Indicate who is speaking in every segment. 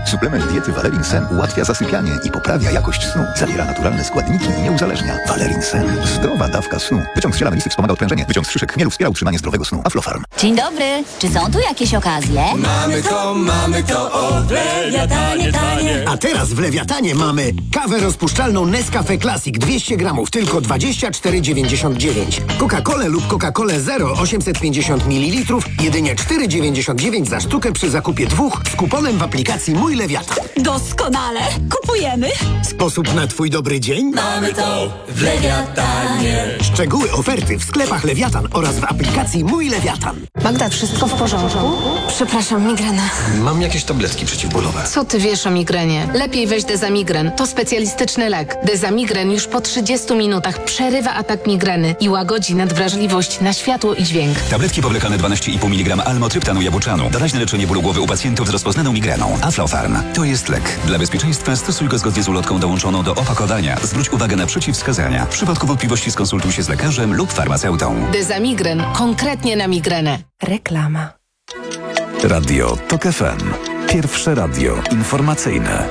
Speaker 1: Suplement diety Valerin Sen ułatwia zasypianie i poprawia jakość snu. Zawiera naturalne składniki i nie uzależnia. Valerin Sen. Zdrowa dawka snu. Wyciąg z ziela melisy wspomaga odprężenie. Wyciąg z szyszek chmielu wspiera utrzymanie zdrowego snu. Aflofarm.
Speaker 2: Dzień dobry. Czy są tu jakieś okazje?
Speaker 3: Mamy to, o, w Lewiatanie tanie.
Speaker 4: A teraz w Lewiatanie mamy kawę rozpuszczalną Nescafe Classic 200 gramów, tylko 24,99. Coca-Colę lub Coca-Colę Zero 850 ml, jedynie 4,99 za sztukę przy zakupie 2 z kuponem w aplikacji Mój Lewiatan.
Speaker 2: Doskonale. Kupujemy.
Speaker 4: Sposób na Twój dobry dzień?
Speaker 3: Mamy to w Lewiatanie.
Speaker 4: Szczegóły oferty w sklepach Lewiatan oraz w aplikacji Mój Lewiatan.
Speaker 5: Magda, wszystko w porządku? Przepraszam, migrena.
Speaker 6: Mam jakieś tabletki przeciwbólowe.
Speaker 5: Co ty wiesz o migrenie? Lepiej weź Dezamigren. To specjalistyczny lek. Dezamigren już po 30 minutach przerywa atak migreny i łagodzi nadwrażliwość na światło i dźwięk.
Speaker 7: Tabletki powlekane 12,5 mg almotryptanu jabłczanu. Doraźne leczenie bólu głowy u pacjentów z rozpoznaną migreną. Aflofarm. To jest lek. Dla bezpieczeństwa stosuj go zgodnie z ulotką dołączoną do opakowania. Zwróć uwagę na przeciwwskazania. W przypadku wątpliwości skonsultuj się z lekarzem lub farmaceutą.
Speaker 5: Dezamigren. Konkretnie na migrenę. Reklama.
Speaker 8: Radio TOK FM. Pierwsze radio informacyjne.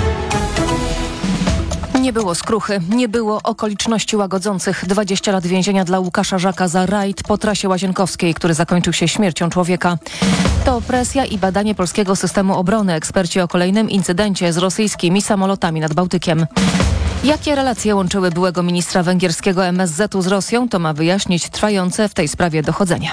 Speaker 9: Nie było skruchy, nie było okoliczności łagodzących. 20 lat więzienia dla Łukasza Żaka za rajd po trasie łazienkowskiej, który zakończył się śmiercią człowieka. To presja i badanie polskiego systemu obrony. Eksperci o kolejnym incydencie z rosyjskimi samolotami nad Bałtykiem. Jakie relacje łączyły byłego ministra węgierskiego MSZ-u z Rosją? To ma wyjaśnić trwające w tej sprawie dochodzenie.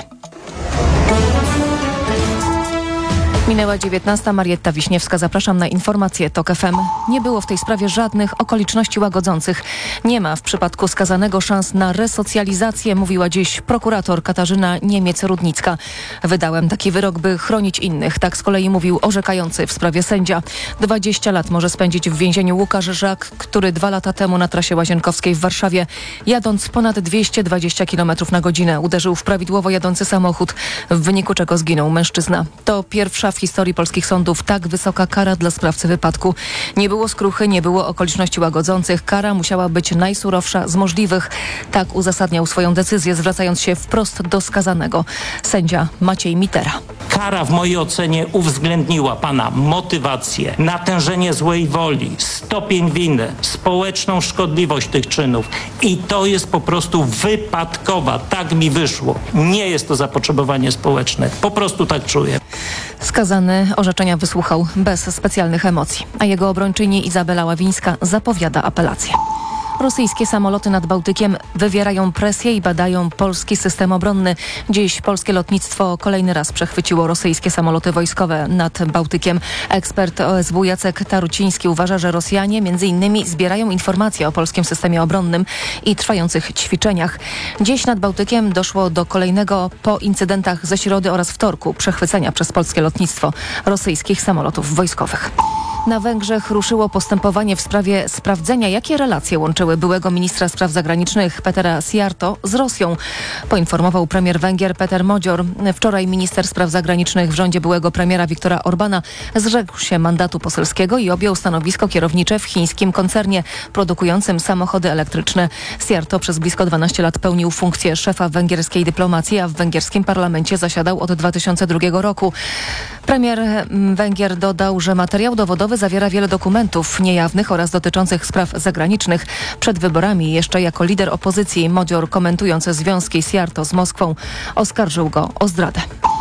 Speaker 9: Minęła 19. Marietta Wiśniewska. Zapraszam na informacje TOK FM. Nie było w tej sprawie żadnych okoliczności łagodzących. Nie ma w przypadku skazanego szans na resocjalizację, mówiła dziś prokurator Katarzyna Niemiec-Rudnicka. Wydałem taki wyrok, by chronić innych. Tak z kolei mówił orzekający w sprawie sędzia. 20 lat może spędzić w więzieniu Łukasz Żak, który 2 lata temu na trasie łazienkowskiej w Warszawie, jadąc ponad 220 km na godzinę, uderzył w prawidłowo jadący samochód, w wyniku czego zginął mężczyzna. To pierwsza w historii polskich sądów tak wysoka kara dla sprawcy wypadku. Nie było skruchy, nie było okoliczności łagodzących. Kara musiała być najsurowsza z możliwych. Tak uzasadniał swoją decyzję, zwracając się wprost do skazanego. Sędzia Maciej Mitera.
Speaker 10: Kara w mojej ocenie uwzględniła pana motywację, natężenie złej woli, stopień winy, społeczną szkodliwość tych czynów. I to jest po prostu wypadkowa. Tak mi wyszło. Nie jest to zapotrzebowanie społeczne. Po prostu tak czuję.
Speaker 9: Skazany orzeczenia wysłuchał bez specjalnych emocji, a jego obrończyni Izabela Ławińska zapowiada apelację. Rosyjskie samoloty nad Bałtykiem wywierają presję i badają polski system obronny. Dziś polskie lotnictwo kolejny raz przechwyciło rosyjskie samoloty wojskowe nad Bałtykiem. Ekspert OSW Jacek Taruciński uważa, że Rosjanie m.in. zbierają informacje o polskim systemie obronnym i trwających ćwiczeniach. Dziś nad Bałtykiem doszło do kolejnego po incydentach ze środy oraz wtorku przechwycenia przez polskie lotnictwo rosyjskich samolotów wojskowych. Na Węgrzech ruszyło postępowanie w sprawie sprawdzenia, jakie relacje łączyły byłego ministra spraw zagranicznych Petera Sijarto z Rosją. Poinformował premier Węgier Peter Modzior. Wczoraj minister spraw zagranicznych w rządzie byłego premiera Viktora Orbana zrzekł się mandatu poselskiego i objął stanowisko kierownicze w chińskim koncernie produkującym samochody elektryczne. Sijarto przez blisko 12 lat pełnił funkcję szefa węgierskiej dyplomacji, a w węgierskim parlamencie zasiadał od 2002 roku. Premier Węgier dodał, że materiał dowodowy zawiera wiele dokumentów niejawnych oraz dotyczących spraw zagranicznych. Przed wyborami jeszcze jako lider opozycji Modzior, komentując związki Sijarto z Moskwą, oskarżył go o zdradę.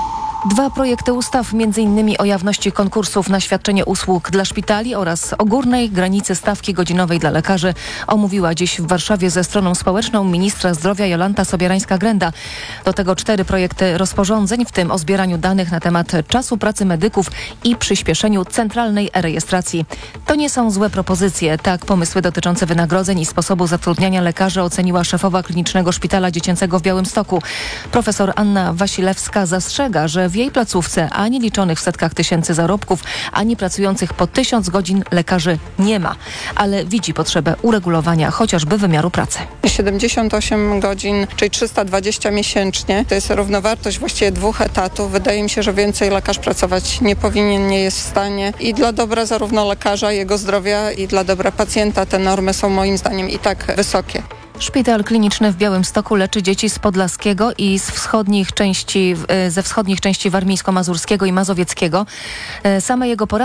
Speaker 9: 2 projekty ustaw, m.in. o jawności konkursów na świadczenie usług dla szpitali oraz o górnej granicy stawki godzinowej dla lekarzy, omówiła dziś w Warszawie ze stroną społeczną ministra zdrowia Jolanta Sobierańska-Grenda. Do tego 4 projekty rozporządzeń, w tym o zbieraniu danych na temat czasu pracy medyków i przyspieszeniu centralnej e-rejestracji. To nie są złe propozycje. Tak pomysły dotyczące wynagrodzeń i sposobu zatrudniania lekarzy oceniła szefowa Klinicznego Szpitala Dziecięcego w Białymstoku. Profesor Anna Wasilewska zastrzega, że w jej placówce ani liczonych w setkach tysięcy zarobków, ani pracujących po 1000 godzin lekarzy nie ma, ale widzi potrzebę uregulowania chociażby wymiaru pracy.
Speaker 11: 78 godzin, czyli 320 miesięcznie, to jest równowartość właściwie 2 etatów. Wydaje mi się, że więcej lekarz pracować nie powinien, nie jest w stanie i dla dobra zarówno lekarza, jego zdrowia i dla dobra pacjenta te normy są moim zdaniem i tak wysokie.
Speaker 9: Szpital kliniczny w Białymstoku leczy dzieci z Podlaskiego i ze wschodnich części warmińsko-mazurskiego i mazowieckiego. Same jego